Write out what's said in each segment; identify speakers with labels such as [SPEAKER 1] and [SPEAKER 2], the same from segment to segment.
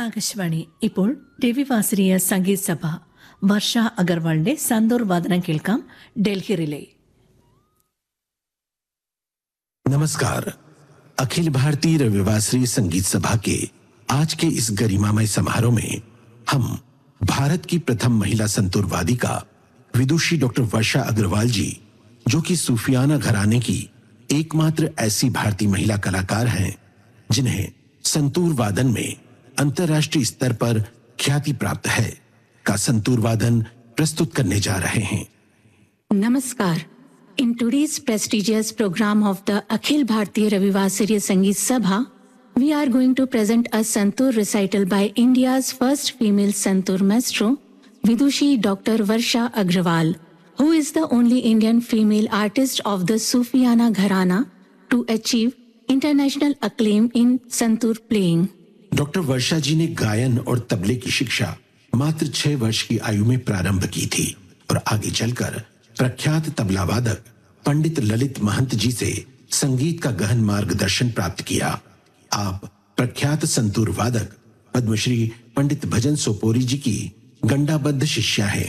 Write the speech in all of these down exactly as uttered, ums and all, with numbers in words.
[SPEAKER 1] ആകാശവാണി ഇപ്പോൾ രവിവാസരീയ സംഗീത സഭ വർഷ അഗർവാളിന്റെ സന്തൂർ വാദനം കേൾക്കാം. ഡൽഹി റിലേ.
[SPEAKER 2] नमस्कार. अखिल भारतीय रविवासरी संगीत सभा के आज के इस गरिमामय समारोह में हम भारत की प्रथम महिला संतूर वादिका विदुषी डॉक्टर वर्षा अग्रवाल जी, जो कि सूफियाना घराने की एकमात्र ऐसी भारतीय महिला कलाकार हैं जिन्हें संतूर वादन में अंतर्राष्ट्रीय स्तर पर ख्याति प्राप्त है, का संतूर वादन प्रस्तुत करने जा रहे हैं.
[SPEAKER 3] Namaskar. In today's prestigious program of the Akhil Bharatiya Ravivasariya Sangeet Sabha, we are going to present a Santoor recital by India's first female Santoor maestro, Vidushi Doctor Varsha Agrawal, who is the only Indian female artist of the Sufiana Gharana to achieve international acclaim in Santoor playing.
[SPEAKER 2] Doctor वर्षा जी ने गायन और तबले की शिक्षा मात्र छह वर्ष की आयु में प्रारंभ की थी और आगे चलकर प्रख्यात तबला वादक पंडित ललित महंत जी से संगीत का गहन मार्गदर्शन प्राप्त किया. आप प्रख्यात संतूर वादक पद्मश्री पंडित भजन सोपोरी जी की गंडाबद्ध शिष्या हैं.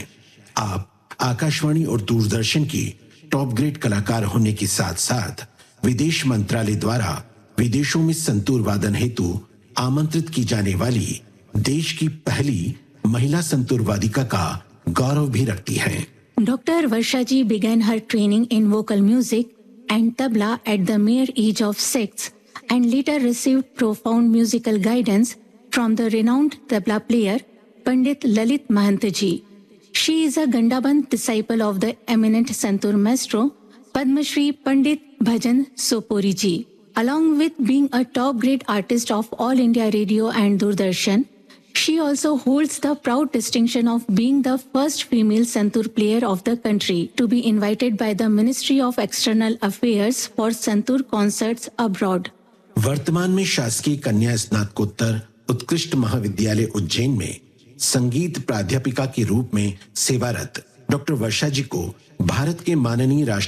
[SPEAKER 2] आप आकाशवाणी और दूरदर्शन की टॉप ग्रेड कलाकार होने के साथ साथ विदेश मंत्रालय द्वारा विदेशों में संतूर वादन हेतु आमंत्रित की जाने वाली देश की पहली महिला संतूर वादिका का गौरव भी रखती हैं.
[SPEAKER 3] Doctor Varsha ji began her training in vocal music and tabla at the mere age of six and later received profound musical guidance from the renowned tabla player Pandit Lalit Mahant ji. She is a Gandaband disciple of the eminent Santoor maestro Padma Shri Pandit Bhajan Sopori ji. Along with being a top grade artist of All India Radio and Doordarshan, she also holds the proud distinction of being the first female santoor player of the country to be invited by the Ministry of External Affairs for santoor concerts abroad.
[SPEAKER 2] वर्तमान में शासकीय कन्या स्नातकोत्तर उत्कृष्ट महाविद्यालय उज्जैन में संगीत प्राध्यापिका के रूप में सेवारत डॉक्टर वर्षा जी को भारत के माननीय राष्ट्र